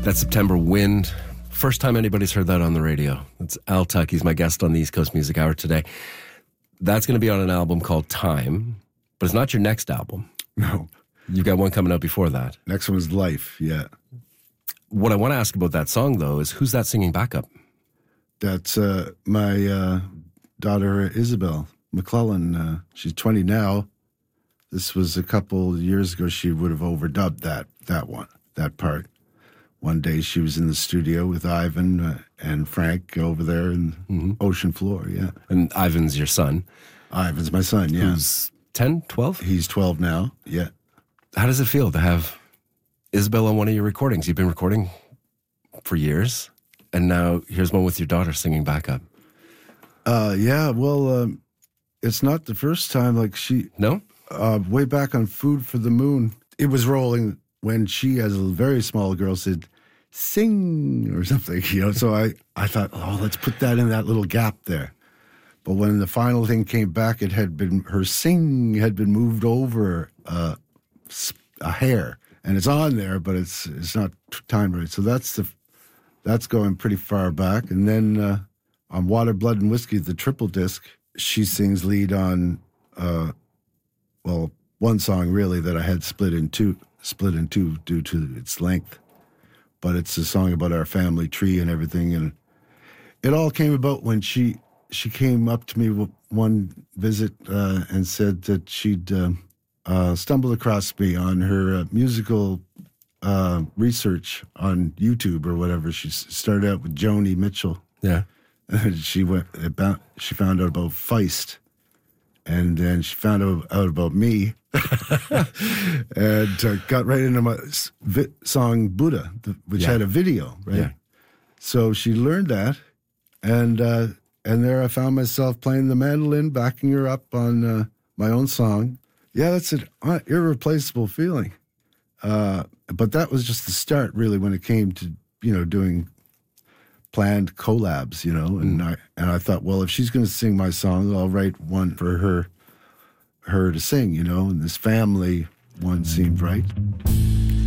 That September Wind. First time anybody's heard that on the radio. It's Al Tuck. He's my guest on the East Coast Music Hour today. That's going to be on an album called Time, but it's not your next album. No. You've got one coming out before that. Next one's Life, yeah. What I want to ask about that song, though, is who's that singing backup? That's my daughter, Isabel McClellan. She's 20 now. This was a couple of years ago. She would have overdubbed that part. One day she was in the studio with Ivan and Frank over there in Ocean Floor, yeah. And Ivan's your son. Ivan's my son, yeah. Who's 10, 12? He's 12 now, yeah. How does it feel to have Isabel on one of your recordings? You've been recording for years, and now here's one with your daughter singing backup. Yeah, well, it's not the first time. Like No? Way back on Food for the Moon, it was rolling when she, as a very small girl, said, sing, or something, So I thought, let's put that in that little gap there. But when the final thing came back, her sing had been moved over a hair. And it's on there, but it's not timed right. So that's going pretty far back. And then on Water, Blood, and Whiskey, the triple disc, she sings lead on, one song really that I had split in two due to its length. But it's a song about our family tree and everything. And it all came about when she came up to me one visit and said that she'd stumbled across me on her musical research on YouTube or whatever. She started out with Joni Mitchell. Yeah. She found out about Feist, and then she found out about me, and got right into my song Buddha, which had a video, right? Yeah. So she learned that, and there I found myself playing the mandolin, backing her up on my own song. Yeah, that's an irreplaceable feeling. But that was just the start, really, when it came to doing planned collabs, and I thought, well, if she's going to sing my song, I'll write one for her to sing, and this family one seemed right.